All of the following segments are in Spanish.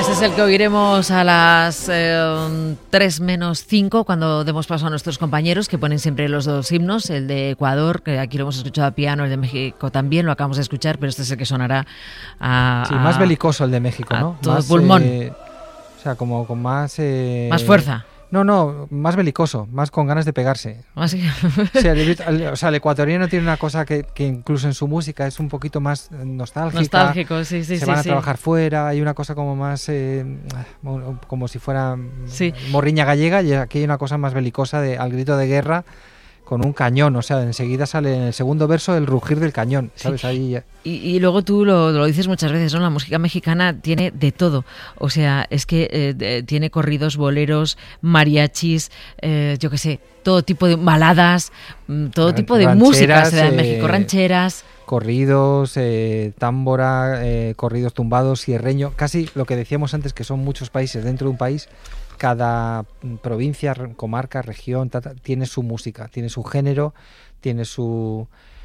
Este es el que oiremos a las 3:05, cuando demos paso a nuestros compañeros, que ponen siempre los dos himnos, el de Ecuador, que aquí lo hemos escuchado a piano, el de México también, lo acabamos de escuchar, pero este es el que sonará más belicoso el de México, ¿no? Todo más pulmón. O sea, como con más... más fuerza. No, más belicoso, más con ganas de pegarse. Sí, el ecuatoriano tiene una cosa que incluso en su música es un poquito más nostálgica. Nostálgico, sí. Se van a trabajar fuera, hay una cosa como más, como si fuera morriña gallega, y aquí hay una cosa más belicosa al grito de guerra con un cañón, o sea, enseguida sale en el segundo verso el rugir del cañón, ¿sabes? Sí. Ahí... Y luego tú lo dices muchas veces, ¿no? La música mexicana tiene de todo, o sea, es que tiene corridos, boleros, mariachis, yo qué sé, todo tipo de baladas, todo tipo de música se da en México, rancheras... Corridos, támbora, corridos tumbados, sierreño, casi lo que decíamos antes, que son muchos países dentro de un país. Cada provincia, comarca, región, tiene su música, tiene su género, tiene sus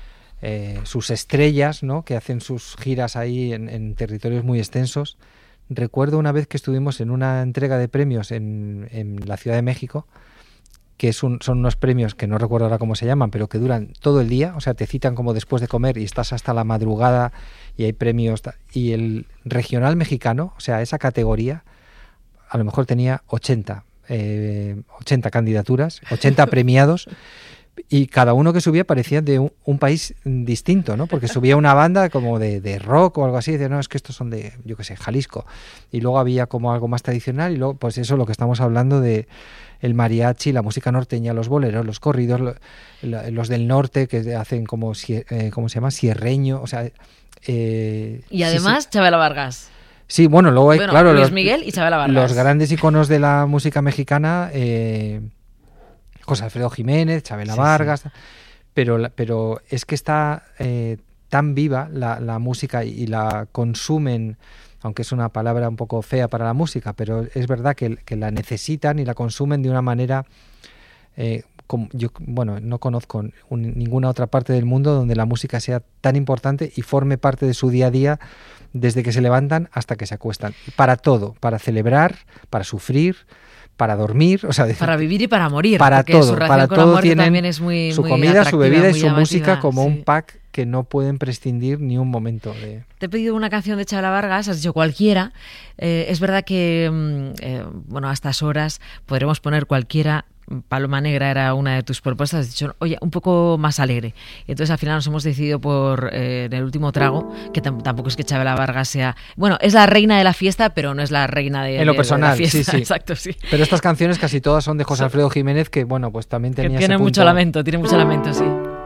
estrellas, ¿no? Que hacen sus giras ahí en territorios muy extensos. Recuerdo una vez que estuvimos en una entrega de premios en la Ciudad de México, que son unos premios que no recuerdo ahora cómo se llaman, pero que duran todo el día, o sea, te citan como después de comer y estás hasta la madrugada y hay premios. Y el regional mexicano, o sea, esa categoría, a lo mejor tenía 80 candidaturas, 80 premiados, y cada uno que subía parecía de un país distinto, ¿no? Porque subía una banda como de rock o algo así, y decía, no, es que estos son de, yo qué sé, Jalisco. Y luego había como algo más tradicional, y luego, pues eso, lo que estamos hablando de el mariachi, la música norteña, los boleros, los corridos, los del norte, que hacen como, ¿cómo se llama? Sierreño, o sea... y además, sí. Chabela Vargas. Sí, bueno, luego hay, claro, Luis Miguel y Chabela Vargas. Los grandes iconos de la música mexicana, José Alfredo Jiménez, Chabela Vargas, sí. Pero es que está tan viva la música y la consumen, aunque es una palabra un poco fea para la música, pero es verdad que la necesitan y la consumen de una manera... yo no conozco ninguna otra parte del mundo donde la música sea tan importante y forme parte de su día a día, desde que se levantan hasta que se acuestan. Para todo, para celebrar, para sufrir, para dormir, o sea, para vivir y para morir. Para todo, su para con todo la muerte tienen también es muy, su muy comida, su bebida y su llamativa, música como sí. un pack que no pueden prescindir ni un momento de... Te he pedido una canción de Chabela Vargas, has dicho cualquiera. Es verdad que, a estas horas podremos poner cualquiera. Paloma Negra era una de tus propuestas, has dicho, oye, un poco más alegre. Y entonces al final nos hemos decidido por en el último trago, que tampoco es que Chabela Vargas sea... Bueno, es la reina de la fiesta, pero no es la reina de, en lo personal, de la fiesta. Sí. Exacto, sí. Pero estas canciones casi todas son de José Alfredo Jiménez, que bueno, pues también tenía que tiene ese punto... tiene mucho lamento, sí.